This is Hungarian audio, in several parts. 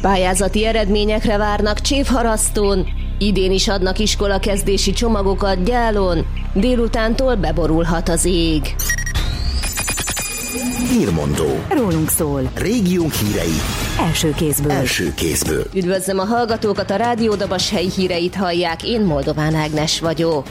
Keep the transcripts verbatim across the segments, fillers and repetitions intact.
Pályázati eredményekre várnak Csévharaszton, idén is adnak iskolakezdési csomagokat Gyálon, délutántól beborulhat az ég. Hírmondó. Rólunk szól. Régiónk hírei. Első kézből. Első kézből. Üdvözlöm a hallgatókat, a Rádió Dabas helyi híreit hallják, én Moldován Ágnes vagyok.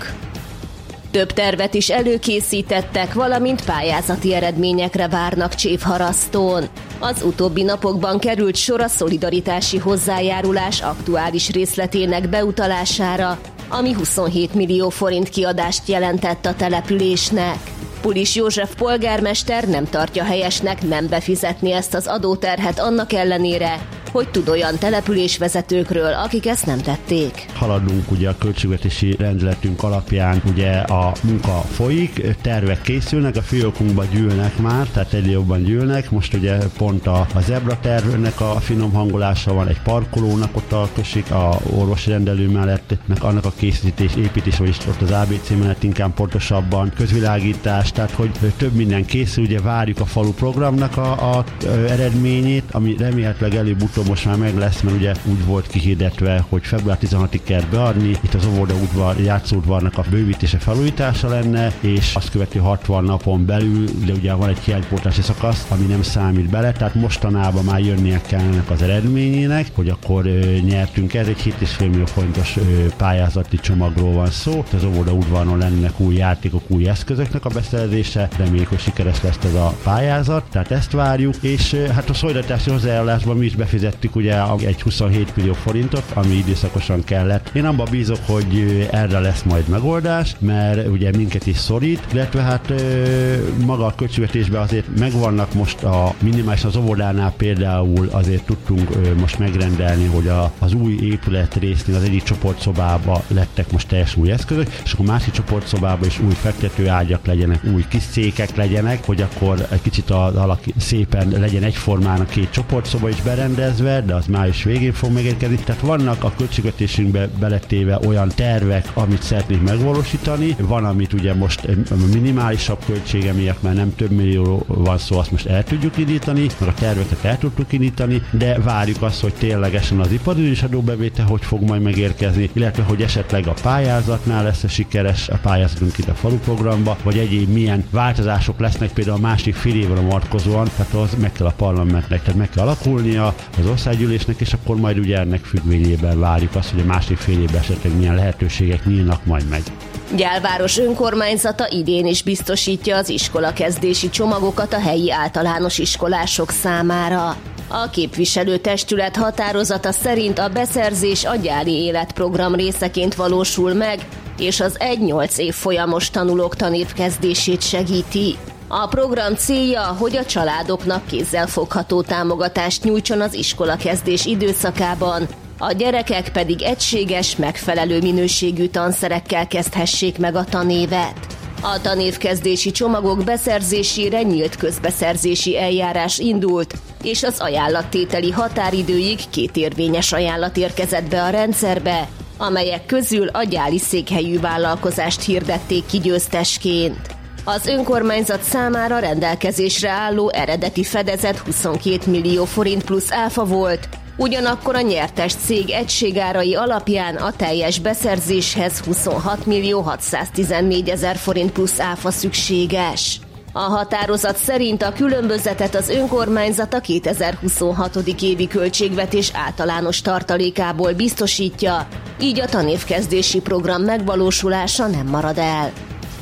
Több tervet is előkészítettek, valamint pályázati eredményekre várnak Csévharaszton. Az utóbbi napokban került sor a szolidaritási hozzájárulás aktuális részletének beutalására, ami huszonhét millió forint kiadást jelentett a településnek. Pulis József polgármester nem tartja helyesnek nem befizetni ezt az adóterhet annak ellenére, hogy tud olyan településvezetőkről, akik ezt nem tették. Haladunk ugye a költségvetési rendeletünk alapján, ugye a munka folyik, tervek készülnek, a fiókunkba gyűlnek már, tehát egyre jobban gyűlnek. Most ugye pont a, a zebra tervnek a finom hangolása van, egy parkolónak ott alkosik, a orvosi rendelő mellett, meg annak a készítés, építés, vagyis ott az á bé cé mellett inkább pontosabban, közvilágítás, tehát hogy több minden készül, ugye várjuk a falu programnak a, a, a eredményét, ami remélhetőleg előbb-utóbb most már meg lesz, mert ugye úgy volt kihirdetve, hogy február tizenhatodikáig kell beadni, itt az óvodaudvar, játszóudvarnak a bővítése, felújítása lenne, és azt követő hatvan napon belül, de ugye van egy hiánypótlási szakasz, ami nem számít bele, tehát mostanában már jönnie kell ennek az eredményének, hogy akkor ö, nyertünk. Ez egy hét egész öt millió forintos ö, pályázati csomagról van szó, az óvodaudvarnon lennek új játékok, új eszközöknek a beszerzése, reméljük, hogy sikeres lesz ez a pályázat, tehát ezt várjuk, és ö, hát a szolidaritási hozzájárulásban mi is befizettük ugye egy huszonhét millió forintot, ami időszakosan kellett. Én abban bízok, hogy erre lesz majd megoldás, mert ugye minket is szorít, illetve hát maga a költségvetésben azért megvannak most a minimális az óvodánál például azért tudtunk most megrendelni, hogy a, az új épület résznél az egyik csoportszobába lettek most teljes új eszközök, és akkor másik csoportszobában is új fektetőágyak legyenek, új kis székek legyenek, hogy akkor egy kicsit az alak szépen legyen egyformán a két csoportszoba is berendezve, de az május végén fog megérkezni. Tehát vannak a költségvetésünkbe beletéve olyan tervek, amit szeretnénk megvalósítani. Van, amit ugye most minimálisabb költsége miatt, mert nem több millió van szó, azt most el tudjuk indítani, meg a terveket el tudtuk indítani, de várjuk azt, hogy ténylegesen az iparüzés adóbevétel hogy fog majd megérkezni, illetve hogy esetleg a pályázatnál lesz sikeres a pályázatunk itt a falu programba, vagy egyéb milyen változások lesznek például a másik fél évre vonatkozóan, tehát az meg kell a parlamentnek, tehát meg kell alakulnia az országgyűlésnek, és akkor majd ugye ennek függvényében várjuk azt, hogy a másik fél évben esetleg milyen lehetőségek nyílnak majd meg. Gyál város önkormányzata idén is biztosítja az iskolakezdési csomagokat a helyi általános iskolások számára. A képviselőtestület határozata szerint a beszerzés a gyáli életprogram részeként valósul meg, és az egy-nyolc év folyamos tanulók tanévkezdését segíti. A program célja, hogy a családoknak kézzelfogható támogatást nyújtson az iskolakezdés időszakában, a gyerekek pedig egységes, megfelelő minőségű tanszerekkel kezdhessék meg a tanévet. A tanévkezdési csomagok beszerzésére nyílt közbeszerzési eljárás indult, és az ajánlattételi határidőig két érvényes ajánlat érkezett be a rendszerbe, amelyek közül a gyáli székhelyű vállalkozást hirdették ki győztesként. Az önkormányzat számára rendelkezésre álló eredeti fedezet huszonkét millió forint plusz áfa volt, ugyanakkor a nyertes cég egységárai alapján a teljes beszerzéshez huszonhat millió hatszáztizennégy ezer forint plusz áfa szükséges. A határozat szerint a különbözetet az önkormányzat a kétezer-huszonhat évi költségvetés általános tartalékából biztosítja, így a tanévkezdési program megvalósulása nem marad el.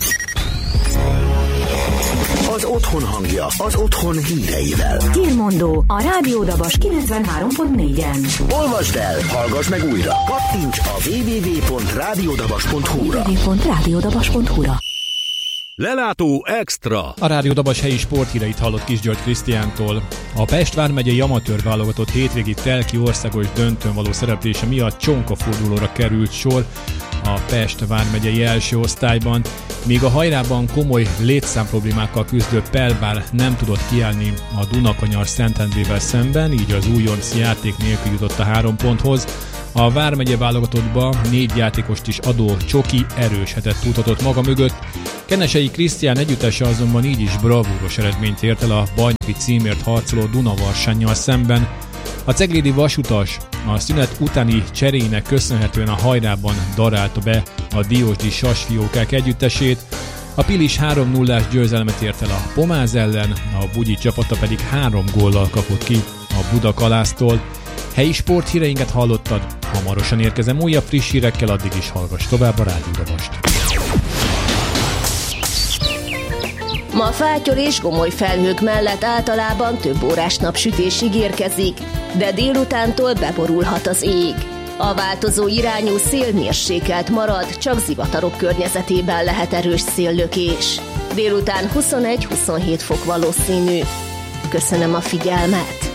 Az otthon hangja, az otthon híreivel. Hírmondó a Rádió Dabas kilencvenhárom pont négyen. Olvasd el, hallgass meg újra. Kattints a double-u double-u double-u pont rádiódabas pont hu-ra. double-u double-u double-u pont rádiódabas pont hu-ra. Lelátó Extra. A Rádió Dabas helyi sporthíreit hallott Kisgyörgy Krisztiántól. A Pest vármegyei amatőr válogatott hétvégi telki országos döntőn való szereplése miatt csonkafordulóra került sor a Pest vármegyei első osztályban, míg a hajrában komoly létszám problémákkal küzdő Pelvár nem tudott kiállni a Dunakanyar Szentendrével szemben, így az újonc játék nélkül jutott a három ponthoz. A vármegye válogatottba négy játékost is adó Csoki erős hetet tudhatott maga mögött. Kenesei Krisztián együttese azonban így is bravúros eredményt ért el a bajnoki címért harcoló Dunavarsannyal szemben. A ceglédi vasutas a szünet utáni cserének köszönhetően a hajrában darálta be a Diósdi Sasfiókák együttesét, a Pilis három nullás győzelmet ért el a Pomáz ellen, a Bugyi csapata pedig három góllal kapott ki a Budakalásztól. Helyi sporthíreinket hallottad, hamarosan érkezem újabb friss hírekkel, addig is hallgass tovább a Rádió Dabast. Ma fáttyol és gomoly felhők mellett általában több órás napsütés ígérkezik, de délutántól beborulhat az ég. A változó irányú szél mérsékelt marad, csak zivatarok környezetében lehet erős széllökés. Délután huszonegy-huszonhét fok valószínű. Köszönöm a figyelmet!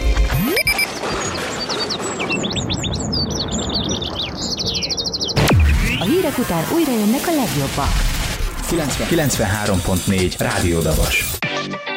A hírek után újra jönnek a legjobbak. kilencvenhárom pont négy Rádió Dabas.